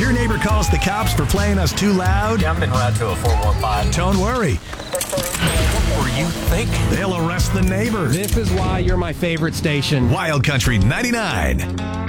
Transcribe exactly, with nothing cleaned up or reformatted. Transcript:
your neighbor calls the cops for playing us too loud, Yeah, I've been route to a four one five. don't worry. What were you thinking? They'll arrest the neighbor. This is why you're my favorite station. Wild Country ninety-nine.